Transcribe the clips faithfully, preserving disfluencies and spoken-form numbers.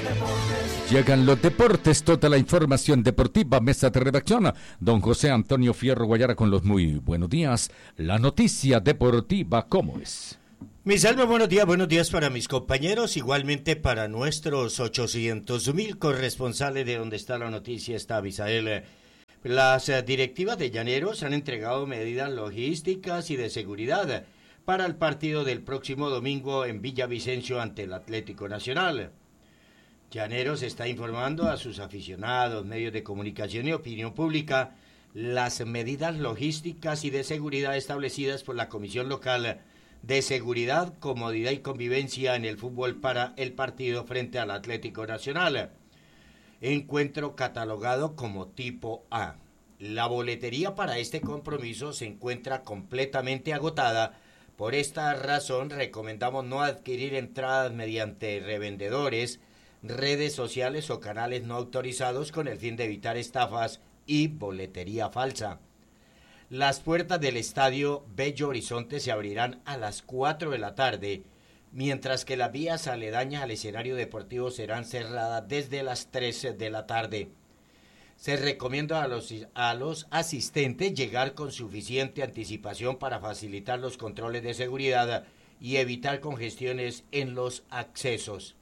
Llegan los deportes, toda la información deportiva, mesa de redacción. Don José Antonio Fierro Guayara con los muy buenos días. La noticia deportiva, ¿cómo es? Mis almas, buenos días, buenos días para mis compañeros, igualmente para nuestros ochocientos mil corresponsales de donde está la noticia, está Abisael. Las directivas de Llaneros han entregado medidas logísticas y de seguridad para el partido del próximo domingo en Villavicencio ante el Atlético Nacional. Llaneros está informando a sus aficionados, medios de comunicación y opinión pública las medidas logísticas y de seguridad establecidas por la Comisión Local de Seguridad, Comodidad y Convivencia en el fútbol para el partido frente al Atlético Nacional. Encuentro catalogado como tipo A. La boletería para este compromiso se encuentra completamente agotada. Por esta razón recomendamos no adquirir entradas mediante revendedores, redes sociales o canales no autorizados con el fin de evitar estafas y boletería falsa. Las puertas del estadio Bello Horizonte se abrirán a las cuatro de la tarde, mientras que las vías aledañas al escenario deportivo serán cerradas desde las tres de la tarde. Se recomienda a los, a los asistentes llegar con suficiente anticipación para facilitar los controles de seguridad y evitar congestiones en los accesos.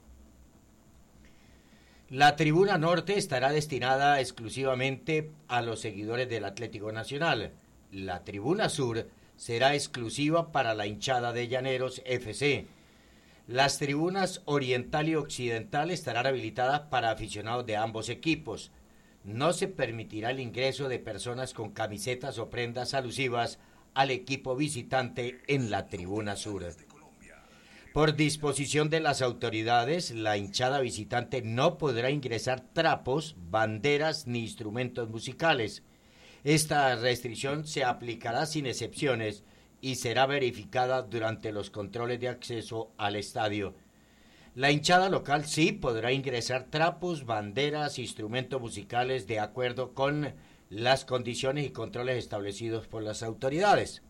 La tribuna norte estará destinada exclusivamente a los seguidores del Atlético Nacional. La tribuna sur será exclusiva para la hinchada de Llaneros F C. Las tribunas oriental y occidental estarán habilitadas para aficionados de ambos equipos. No se permitirá el ingreso de personas con camisetas o prendas alusivas al equipo visitante en la tribuna sur. Por disposición de las autoridades, la hinchada visitante no podrá ingresar trapos, banderas ni instrumentos musicales. Esta restricción se aplicará sin excepciones y será verificada durante los controles de acceso al estadio. La hinchada local sí podrá ingresar trapos, banderas, instrumentos musicales de acuerdo con las condiciones y controles establecidos por las autoridades.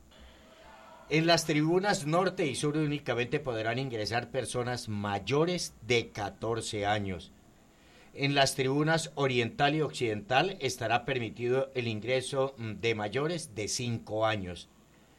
En las tribunas norte y sur únicamente podrán ingresar personas mayores de catorce años. En las tribunas oriental y occidental estará permitido el ingreso de mayores de cinco años.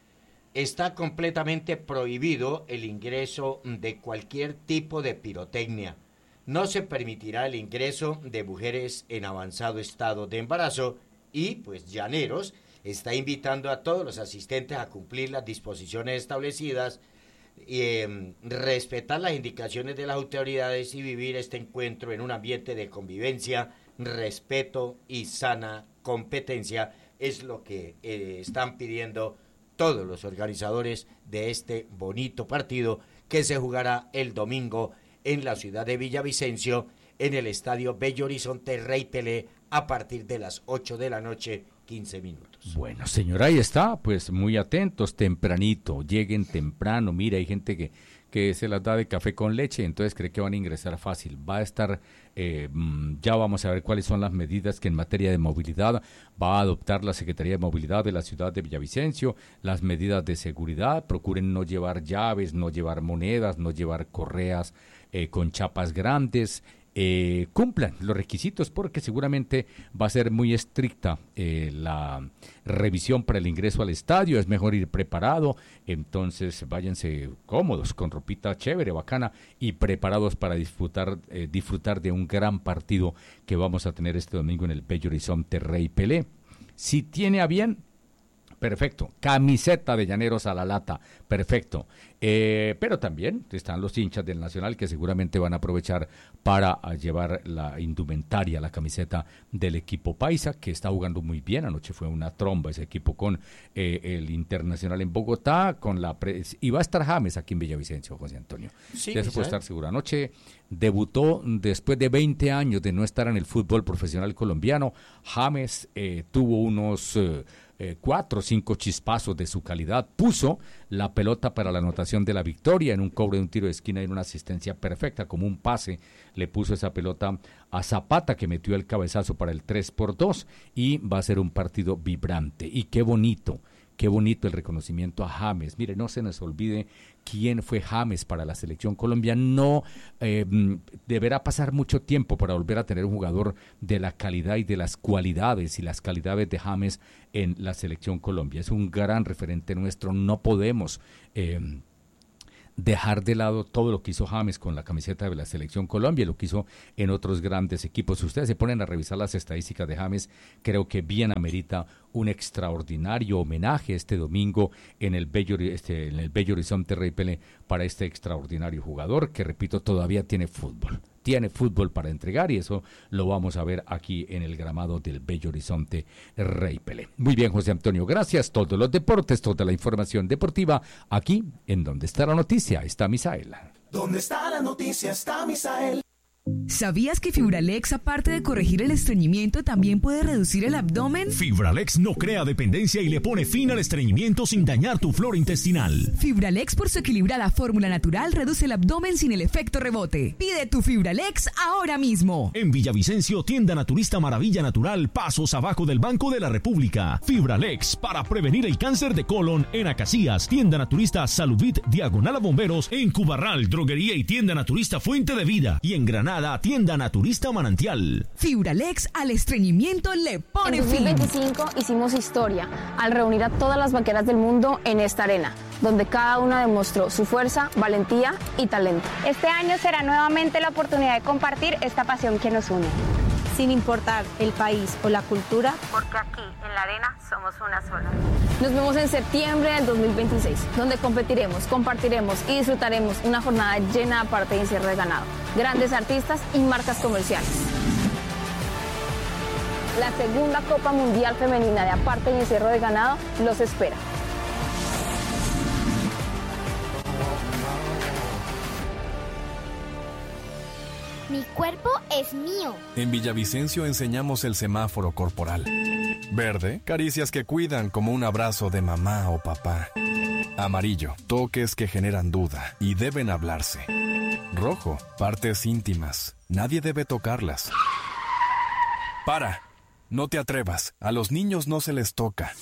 Está completamente prohibido el ingreso de cualquier tipo de pirotecnia. No se permitirá el ingreso de mujeres en avanzado estado de embarazo y, pues, Llaneros está invitando a todos los asistentes a cumplir las disposiciones establecidas, y, eh, respetar las indicaciones de las autoridades y vivir este encuentro en un ambiente de convivencia, respeto y sana competencia, es lo que eh, están pidiendo todos los organizadores de este bonito partido que se jugará el domingo en la ciudad de Villavicencio, en el estadio Bello Horizonte Rey Pelé, a partir de las ocho de la noche, quince minutos. Bueno, señora, ahí está, pues muy atentos, tempranito, lleguen temprano. Mira, hay gente que, que se las da de café con leche, entonces cree que van a ingresar fácil. Va a estar, eh, ya vamos a ver cuáles son las medidas que en materia de movilidad va a adoptar la Secretaría de Movilidad de la ciudad de Villavicencio, las medidas de seguridad. Procuren no llevar llaves, no llevar monedas, no llevar correas eh, con chapas grandes. Eh, cumplan los requisitos porque seguramente va a ser muy estricta eh, la revisión para el ingreso al estadio. Es mejor ir preparado, entonces váyanse cómodos, con ropita chévere, bacana y preparados para disfrutar, eh, disfrutar de un gran partido que vamos a tener este domingo en el Bello Horizonte Rey Pelé. Si tiene a bien, perfecto, camiseta de Llaneros a la lata, perfecto, eh, pero también están los hinchas del Nacional que seguramente van a aprovechar para llevar la indumentaria, la camiseta del equipo paisa, que está jugando muy bien. Anoche fue una tromba ese equipo con eh, el Internacional en Bogotá, con la pre- y va a estar James aquí en Villavicencio, José Antonio, Sí, de eso puede estar seguro. Anoche debutó después de veinte años de no estar en el fútbol profesional colombiano. James eh, tuvo unos eh, eh, cuatro o cinco chispazos de su calidad, puso la pelota para la anotación de la victoria en un cobro de un tiro de esquina y en una asistencia perfecta, como un pase, le puso esa pelota a Zapata, que metió el cabezazo para el tres por dos, y va a ser un partido vibrante. Y qué bonito qué bonito el reconocimiento a James. Mire, no se nos olvide quién fue James para la selección Colombia. No eh, deberá pasar mucho tiempo para volver a tener un jugador de la calidad y de las cualidades y las calidades de James en la selección Colombia. Es un gran referente nuestro. No podemos eh, dejar de lado todo lo que hizo James con la camiseta de la selección Colombia y lo que hizo en otros grandes equipos. Si ustedes se ponen a revisar las estadísticas de James, creo que bien amerita un extraordinario homenaje este domingo en el Bello, este, en el Bello Horizonte Rey Pelé para este extraordinario jugador que, repito, todavía tiene fútbol. Tiene fútbol para entregar y eso lo vamos a ver aquí en el gramado del Bello Horizonte Rey Pelé. Muy bien, José Antonio, gracias. Todos los deportes, toda la información deportiva, aquí en Donde está la noticia, está Misael. ¿Dónde está la noticia? Está Misael. ¿Sabías que Fibralex, aparte de corregir el estreñimiento, también puede reducir el abdomen? Fibralex no crea dependencia y le pone fin al estreñimiento sin dañar tu flora intestinal. Fibralex, por su equilibrada fórmula natural, reduce el abdomen sin el efecto rebote. Pide tu Fibralex ahora mismo. En Villavicencio, tienda naturista Maravilla Natural, pasos abajo del Banco de la República. Fibralex, para prevenir el cáncer de colon en Acacías. Tienda naturista Saludvit, diagonal a Bomberos, en Cubarral, droguería y tienda naturista Fuente de Vida. Y en Granada, tienda naturista Manantial. Fibralex al estreñimiento le pone fin. En dos mil veinticinco hicimos historia al reunir a todas las vaqueras del mundo en esta arena, donde cada una demostró su fuerza, valentía y talento. Este año será nuevamente la oportunidad de compartir esta pasión que nos une. Sin importar el país o la cultura, porque aquí en la arena somos una sola. Nos vemos en septiembre del dos mil veintiséis, donde competiremos, compartiremos y disfrutaremos una jornada llena de parte y encierro de ganado, grandes artistas y marcas comerciales. La segunda Copa Mundial Femenina de Aparte y Encierro de Ganado los espera. Mi cuerpo es mío. En Villavicencio enseñamos el semáforo corporal. Verde, caricias que cuidan como un abrazo de mamá o papá. Amarillo, toques que generan duda y deben hablarse. Rojo, partes íntimas, nadie debe tocarlas. Para, no te atrevas, a los niños no se les toca.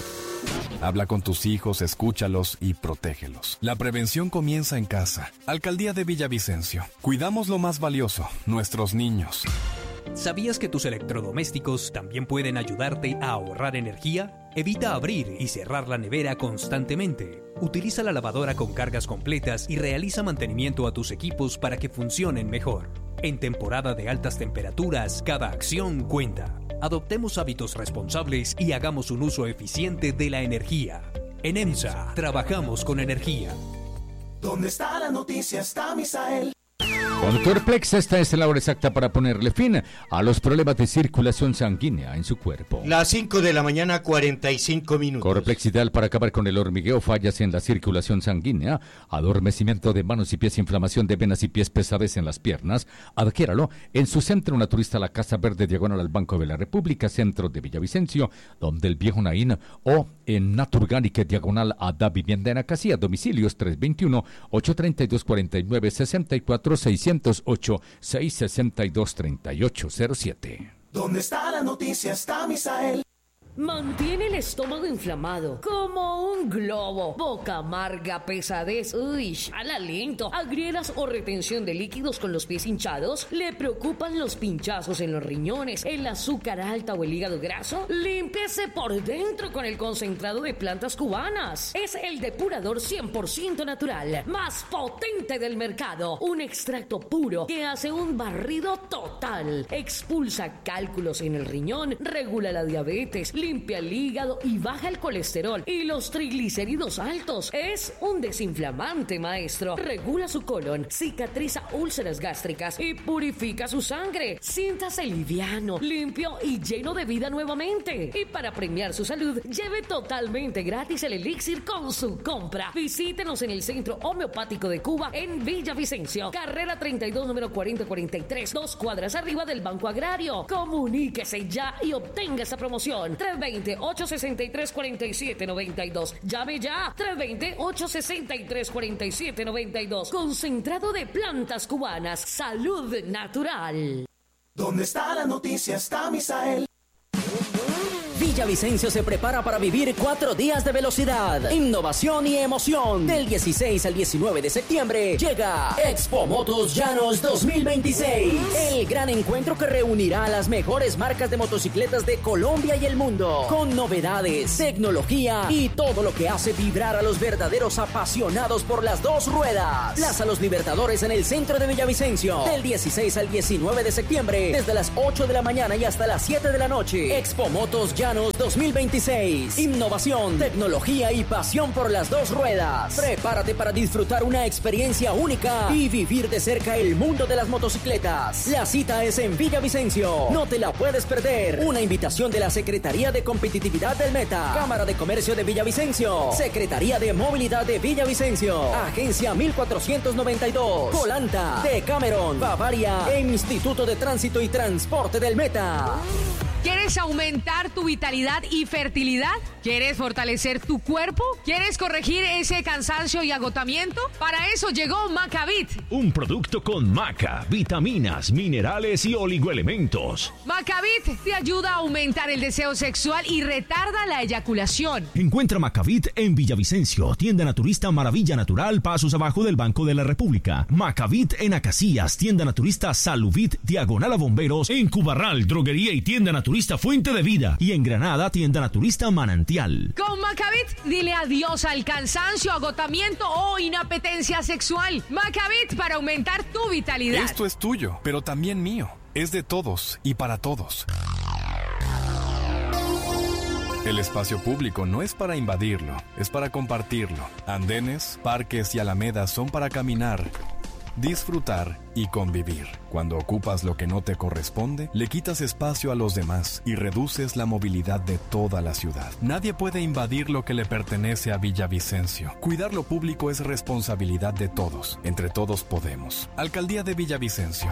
Habla con tus hijos, escúchalos y protégelos. La prevención comienza en casa. Alcaldía de Villavicencio. Cuidamos lo más valioso, nuestros niños. ¿Sabías que tus electrodomésticos también pueden ayudarte a ahorrar energía? Evita abrir y cerrar la nevera constantemente. Utiliza la lavadora con cargas completas y realiza mantenimiento a tus equipos para que funcionen mejor. En temporada de altas temperaturas, cada acción cuenta. Adoptemos hábitos responsables y hagamos un uso eficiente de la energía. En EMSA, trabajamos con energía. ¿Dónde está la noticia? Está Misael. Conductor Plex, esta es la hora exacta para ponerle fin a los problemas de circulación sanguínea en su cuerpo. Las cinco de la mañana, cuarenta y cinco minutos. Corplex ideal para acabar con el hormigueo, fallas en la circulación sanguínea, adormecimiento de manos y pies, inflamación de venas y pies, pesadez en las piernas. Adquiéralo en su centro naturista La Casa Verde, diagonal al Banco de la República, centro de Villavicencio, donde el viejo Naín, o en Naturgánica, diagonal a Da Vivienda en Acacía, domicilios tres dos uno, ocho tres dos, cuatro nueve, seis cuatro, seis cero ocho, seis seis dos, tres ocho cero siete. ¿Dónde está la noticia? Está Misael. Mantiene el estómago inflamado, como un globo, boca amarga, pesadez, uy, al aliento, agrieras o retención de líquidos con los pies hinchados, le preocupan los pinchazos en los riñones, el azúcar alta o el hígado graso, límpiese por dentro con el concentrado de plantas cubanas. Es el depurador cien por ciento natural, más potente del mercado, un extracto puro que hace un barrido total, expulsa cálculos en el riñón, regula la diabetes, limpia el hígado y baja el colesterol y los triglicéridos altos. Es un desinflamante, maestro. Regula su colon, cicatriza úlceras gástricas y purifica su sangre. Siéntase liviano, limpio y lleno de vida nuevamente. Y para premiar su salud, lleve totalmente gratis el elixir con su compra. Visítenos en el Centro Homeopático de Cuba en Villavicencio, carrera treinta y dos, número cuarenta cuarenta y tres, dos cuadras arriba del Banco Agrario. Comuníquese ya y obtenga esa promoción. tres dos cero, ocho seis tres, cuatro siete nueve dos. Llame ya. tres dos cero, ocho seis tres, cuatro siete nueve dos. Concentrado de plantas cubanas. Salud natural. ¿Dónde está la noticia? Está Misael. Villavicencio se prepara para vivir cuatro días de velocidad, innovación y emoción. Del dieciséis al diecinueve de septiembre llega Expo Motos Llanos dos mil veintiséis. El gran encuentro que reunirá a las mejores marcas de motocicletas de Colombia y el mundo. Con novedades, tecnología y todo lo que hace vibrar a los verdaderos apasionados por las dos ruedas. Plaza Los Libertadores en el centro de Villavicencio. Del dieciséis al diecinueve de septiembre, desde las ocho de la mañana y hasta las siete de la noche. Expo Motos Llanos dos mil veintiséis. Innovación, tecnología y pasión por las dos ruedas. Prepárate para disfrutar una experiencia única y vivir de cerca el mundo de las motocicletas. La cita es en Villavicencio. No te la puedes perder. Una invitación de la Secretaría de Competitividad del Meta, Cámara de Comercio de Villavicencio, Secretaría de Movilidad de Villavicencio, Agencia mil cuatrocientos noventa y dos, Colanta, Decameron, Bavaria e Instituto de Tránsito y Transporte del Meta. ¿Quieres aumentar tu vitalidad y fertilidad? ¿Quieres fortalecer tu cuerpo? ¿Quieres corregir ese cansancio y agotamiento? Para eso llegó Macavit. Un producto con maca, vitaminas, minerales y oligoelementos. Macavit te ayuda a aumentar el deseo sexual y retarda la eyaculación. Encuentra Macavit en Villavicencio, tienda naturista Maravilla Natural, pasos abajo del Banco de la República. Macavit en Acacias, tienda naturista Saluvit, diagonal a Bomberos. En Cubarral, droguería y tienda naturista Fuente de Vida. Y en Granada, tienda naturista Manantial. Con Macavit, dile adiós al cansancio, agotamiento o inapetencia sexual. Macavit para aumentar tu vitalidad. Esto es tuyo, pero también mío. Es de todos y para todos. El espacio público no es para invadirlo, es para compartirlo. Andenes, parques y alamedas son para caminar, disfrutar y convivir. Cuando ocupas lo que no te corresponde, le quitas espacio a los demás y reduces la movilidad de toda la ciudad. Nadie puede invadir lo que le pertenece a Villavicencio. Cuidar lo público es responsabilidad de todos. Entre todos podemos. Alcaldía de Villavicencio.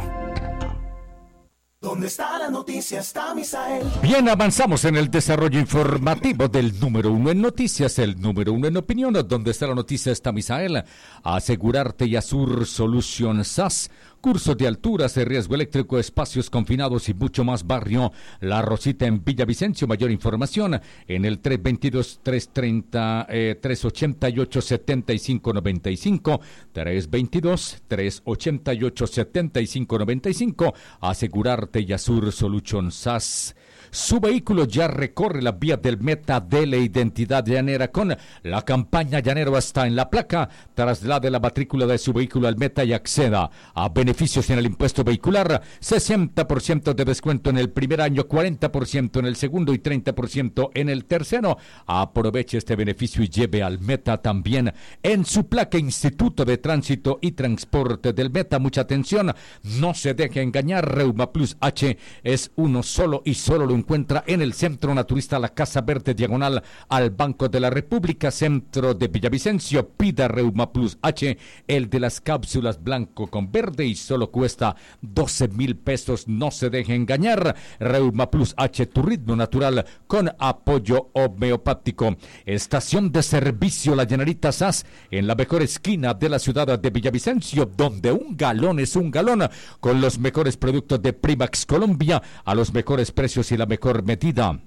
¿Dónde está la noticia? Está Misael. Bien, avanzamos en el desarrollo informativo del número uno en noticias, el número uno en opinión. ¿Dónde está la noticia? Está Misael. Asegurarte y Asur Solution S A S. Cursos de alturas, de riesgo eléctrico, espacios confinados y mucho más. Barrio La Rosita en Villavicencio. Mayor información en el tres veintidós, trescientos treinta, eh, trescientos ochenta y ocho, setenta y cinco noventa y cinco. tres veintidós, trescientos ochenta y ocho, setenta y cinco noventa y cinco. Asegurarte y Asur Solution S A S. Su vehículo ya recorre la vía del Meta. Dele identidad llanera con la campaña Llanero hasta en la placa. Traslade la matrícula de su vehículo al Meta y acceda a beneficios en el impuesto vehicular. sesenta por ciento de descuento en el primer año, cuarenta por ciento en el segundo y treinta por ciento en el tercero. Aproveche este beneficio y lleve al Meta también en su placa. Instituto de Tránsito y Transporte del Meta. Mucha atención, no se deje engañar. Reuma Plus H es uno solo y solo lo encuentra en el Centro Naturista La Casa Verde, diagonal al Banco de la República, centro de Villavicencio. Pida Reuma Plus H, el de las cápsulas blanco con verde, y solo cuesta doce mil pesos. No se deje engañar. Reuma Plus H, tu ritmo natural con apoyo homeopático. Estación de servicio La Llanarita S A S en la mejor esquina de la ciudad de Villavicencio, donde un galón es un galón, con los mejores productos de Primax Colombia a los mejores precios y la mejor medida.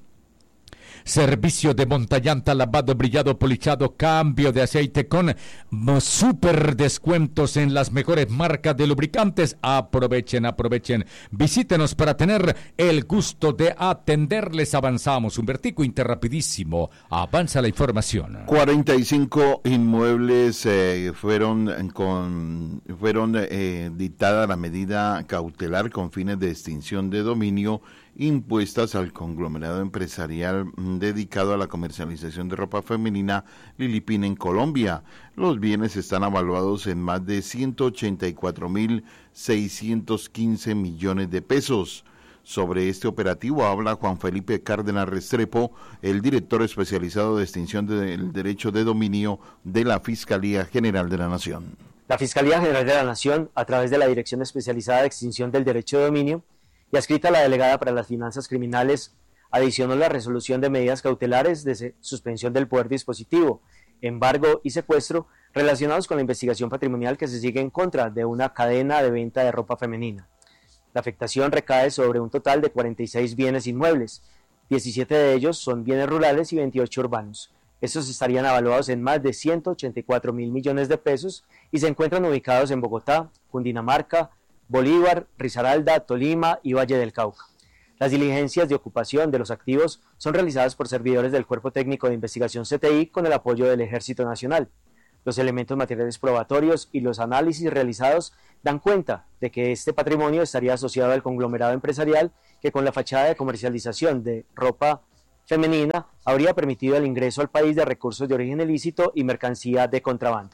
Servicio de montallanta, lavado, brillado, polichado, cambio de aceite con super descuentos en las mejores marcas de lubricantes. Aprovechen, aprovechen. Visítenos para tener el gusto de atenderles. Avanzamos. Humbertico, interrapidísimo. Avanza la información. cuarenta y cinco inmuebles eh, fueron con fueron eh, dictada la medida cautelar con fines de extinción de dominio impuestas al conglomerado empresarial dedicado a la comercialización de ropa femenina Lilipin en Colombia. Los bienes están avaluados en más de ciento ochenta y cuatro mil seiscientos quince millones de pesos. Sobre este operativo habla Juan Felipe Cárdenas Restrepo, el director especializado de extinción del derecho de dominio de la Fiscalía General de la Nación. La Fiscalía General de la Nación, a través de la Dirección Especializada de Extinción del Derecho de Dominio, y adscrita a la delegada para las finanzas criminales, adicionó la resolución de medidas cautelares de suspensión del poder dispositivo, embargo y secuestro relacionados con la investigación patrimonial que se sigue en contra de una cadena de venta de ropa femenina. La afectación recae sobre un total de cuarenta y seis bienes inmuebles, diecisiete de ellos son bienes rurales y veintiocho urbanos. Estos estarían avaluados en más de ciento ochenta y cuatro mil millones de pesos y se encuentran ubicados en Bogotá, Cundinamarca, Bolívar, Risaralda, Tolima y Valle del Cauca. Las diligencias de ocupación de los activos son realizadas por servidores del Cuerpo Técnico de Investigación C T I con el apoyo del Ejército Nacional. Los elementos materiales probatorios y los análisis realizados dan cuenta de que este patrimonio estaría asociado al conglomerado empresarial que con la fachada de comercialización de ropa femenina habría permitido el ingreso al país de recursos de origen ilícito y mercancía de contrabando.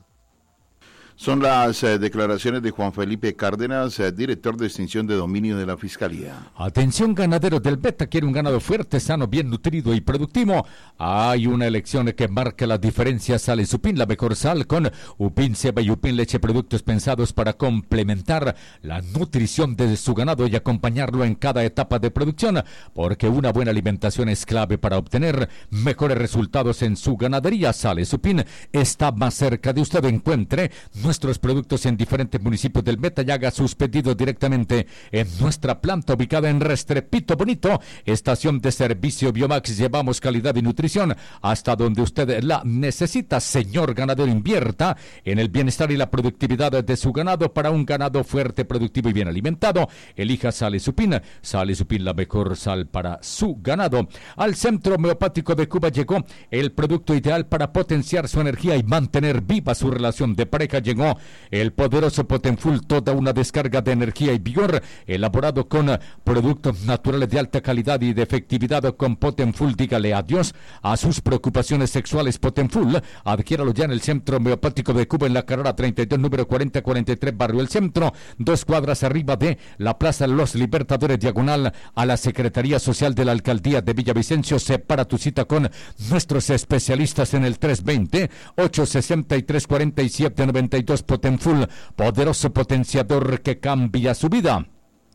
Son las eh, declaraciones de Juan Felipe Cárdenas, eh, director de extinción de dominio de la Fiscalía. Atención ganaderos del Beta, quiere un ganado fuerte, sano, bien nutrido y productivo. Hay una elección que marca las diferencias. Sale Supin, la mejor sal, con Upin Ceba y Upin Leche, productos pensados para complementar la nutrición de su ganado y acompañarlo en cada etapa de producción, porque una buena alimentación es clave para obtener mejores resultados en su ganadería. Sale Supin está más cerca de usted. Encuentre nuestros productos en diferentes municipios del Meta y haga sus pedidos directamente en nuestra planta ubicada en Restrepito Bonito, estación de servicio Biomax. Llevamos calidad y nutrición hasta donde usted la necesita. Señor ganadero, invierta en el bienestar y la productividad de su ganado para un ganado fuerte, productivo y bien alimentado. Elija Sale Supin. Sale Supin, la mejor sal para su ganado. Al Centro Homeopático de Cuba llegó el producto ideal para potenciar su energía y mantener viva su relación de pareja. Llegó el poderoso Potenfull, toda una descarga de energía y vigor, elaborado con productos naturales de alta calidad y de efectividad. Con Potenfull, dígale adiós a sus preocupaciones sexuales. Potenfull, adquiéralo ya en el Centro Homeopático de Cuba, en la carrera treinta y dos, número cuarenta cuarenta y tres, Barrio El Centro, dos cuadras arriba de la Plaza Los Libertadores, diagonal a la Secretaría Social de la Alcaldía de Villavicencio. Separa tu cita con nuestros especialistas en el tres veinte, ocho sesenta y tres, cuarenta y siete noventa y dos. Potenfull, poderoso potenciador que cambia su vida.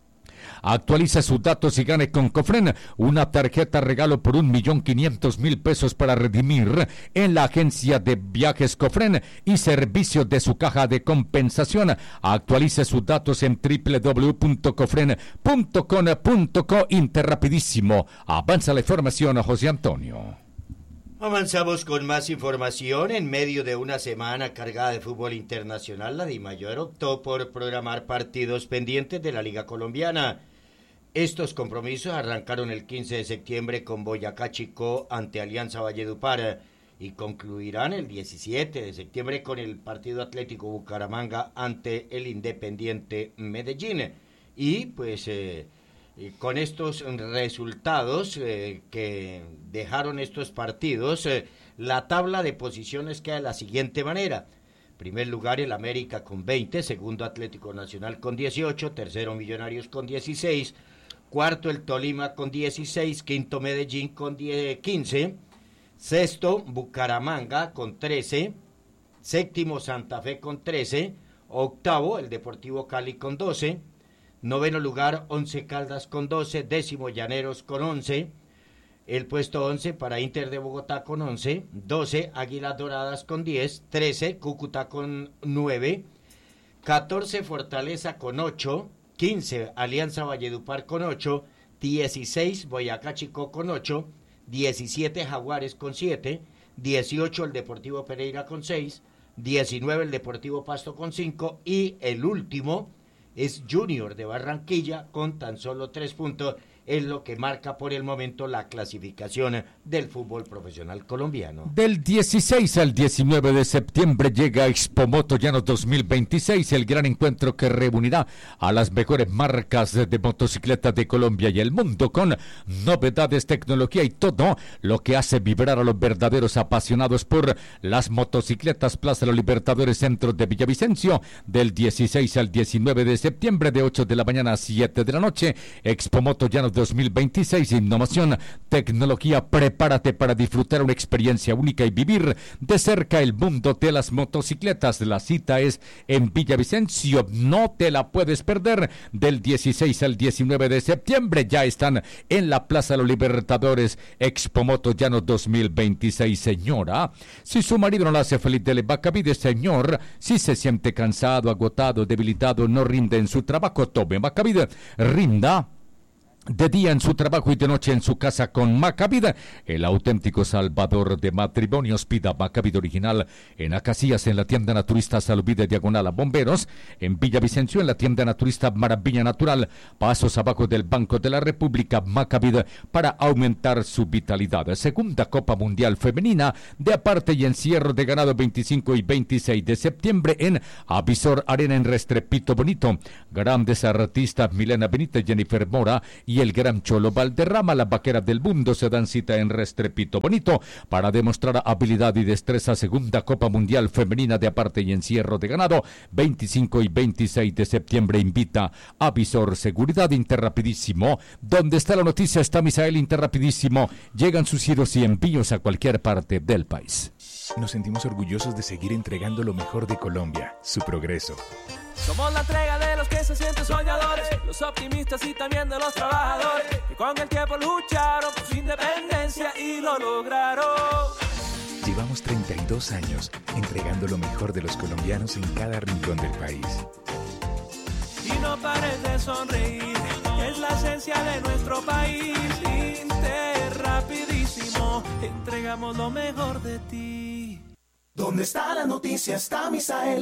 Actualice sus datos y gane con Cofren una tarjeta regalo por un millón quinientos mil pesos para redimir en la agencia de viajes Cofren y servicio de su caja de compensación. Actualice sus datos en doble u doble u doble u punto cofren punto com punto co. Interrapidísimo. Avanza la información, José Antonio. Avanzamos con más información. En medio de una semana cargada de fútbol internacional, la DIMAYOR optó por programar partidos pendientes de la Liga Colombiana. Estos compromisos arrancaron el quince de septiembre con Boyacá Chicó ante Alianza Valledupar y concluirán el diecisiete de septiembre con el partido Atlético Bucaramanga ante el Independiente Medellín. Y pues eh, con estos resultados eh, que dejaron estos partidos, eh, la tabla de posiciones queda de la siguiente manera. Primer lugar el América con veinte, segundo Atlético Nacional con dieciocho, tercero Millonarios con dieciséis, cuarto el Tolima con dieciséis, quinto Medellín con quince, sexto Bucaramanga con trece, séptimo Santa Fe con trece, octavo el Deportivo Cali con doce, noveno lugar Once Caldas con doce, décimo Llaneros con once, el puesto once para Inter de Bogotá con once, doce Águilas Doradas con diez, trece Cúcuta con nueve, catorce Fortaleza con ocho, quince Alianza Valledupar con ocho, dieciséis Boyacá Chicó con ocho, diecisiete Jaguares con siete, dieciocho el Deportivo Pereira con seis, diecinueve el Deportivo Pasto con cinco y el último es Junior de Barranquilla con tan solo tres puntos. Es lo que marca por el momento la clasificación del fútbol profesional colombiano. Del dieciséis al diecinueve de septiembre llega Expo Moto Llanos dos mil veintiséis, el gran encuentro que reunirá a las mejores marcas de motocicletas de Colombia y el mundo, con novedades, tecnología y todo lo que hace vibrar a los verdaderos apasionados por las motocicletas. Plaza Los Libertadores, centro de Villavicencio, del dieciséis al diecinueve de septiembre, de ocho de la mañana a siete de la noche. Expo Moto Llanos dos mil veintiséis, innovación, tecnología, prepárate para disfrutar una experiencia única y vivir de cerca el mundo de las motocicletas. La cita es en Villavicencio, no te la puedes perder. Del dieciséis al diecinueve de septiembre ya están en la Plaza de los Libertadores. Expo Moto Llanos dos mil veintiséis. Señora, si su marido no la hace feliz, dele Bacavide. Señor, si se siente cansado, agotado, debilitado, no rinde en su trabajo, tome Bacavide. Rinda de día en su trabajo y de noche en su casa con Macavida, el auténtico salvador de matrimonios. Pida Macavida original en Acacias, en la tienda naturista Saluvide diagonal a Bomberos, en Villavicencio, en la tienda naturista Maravilla Natural, pasos abajo del Banco de la República. Macavida, para aumentar su vitalidad. Segunda Copa Mundial Femenina de aparte y encierro de ganado veinticinco y veintiséis de septiembre en Avisor Arena en Restrepito Bonito. Grandes artistas Milena Benítez, Jennifer Mora y el gran Cholo Valderrama, las vaqueras del mundo, se dan cita en Restrepito Bonito para demostrar habilidad y destreza. Segunda Copa Mundial Femenina de aparte y encierro de ganado, veinticinco y veintiséis de septiembre. Invita Avisor Seguridad. Interrapidísimo, donde está la noticia está Misael. Interrapidísimo, llegan sus giros y envíos a cualquier parte del país. Nos sentimos orgullosos de seguir entregando lo mejor de Colombia, su progreso. Somos la entrega de los que se sienten soñadores, los optimistas y también de los trabajadores, que con el tiempo lucharon por su independencia y lo lograron. Llevamos treinta y dos años entregando lo mejor de los colombianos en cada rincón del país. Y no pares de sonreír, es la esencia de nuestro país. Interrapidísimo, entregamos lo mejor de ti. ¿Dónde está la noticia? Está Misael.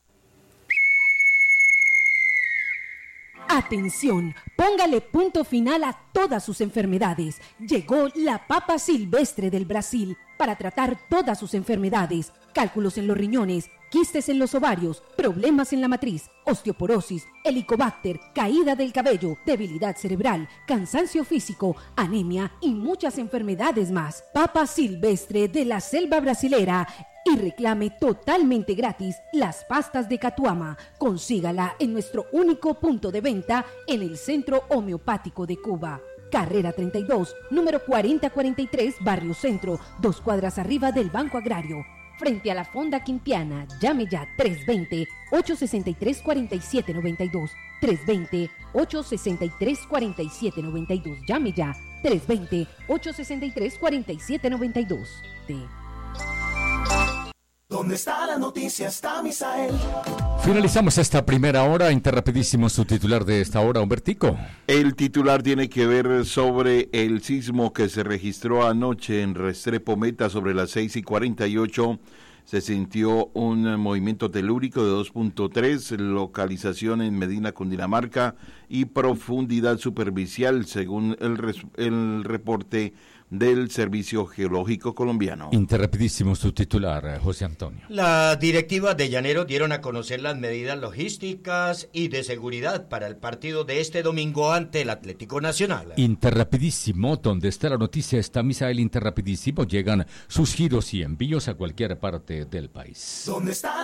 Atención, póngale punto final a todas sus enfermedades. Llegó la papa silvestre del Brasil para tratar todas sus enfermedades: cálculos en los riñones, quistes en los ovarios, problemas en la matriz, osteoporosis, helicobacter, caída del cabello, debilidad cerebral, cansancio físico, anemia y muchas enfermedades más. Papa silvestre de la selva brasilera. Y reclame totalmente gratis las pastas de Catuama. Consígala en nuestro único punto de venta en el Centro Homeopático de Cuba. Carrera treinta y dos, número cuarenta cuarenta y tres, Barrio Centro, dos cuadras arriba del Banco Agrario. Frente a la Fonda Quintiana. Llame ya tres dos cero, ocho seis tres, cuatro siete nueve dos. tres dos cero, ocho seis tres, cuatro siete nueve dos. Llame ya tres dos cero, ocho seis tres, cuatro siete nueve dos. De... ¿Dónde está la noticia? Está Misael. Finalizamos esta primera hora. Interrapidísimo, su titular de esta hora, Humbertico. El titular tiene que ver sobre el sismo que se registró anoche en Restrepo Meta sobre las seis y cuarenta y ocho. Se sintió un movimiento telúrico de dos punto tres, localización en Medina, Cundinamarca, y profundidad superficial, según el, res, el reporte del Servicio Geológico Colombiano. Interrapidísimo, su titular, José Antonio. Las directivas de Llaneros dieron a conocer las medidas logísticas y de seguridad para el partido de este domingo ante el Atlético Nacional. Interrapidísimo, donde está la noticia está Misael. Interrapidísimo, llegan sus giros y envíos a cualquier parte del país. ¿Dónde está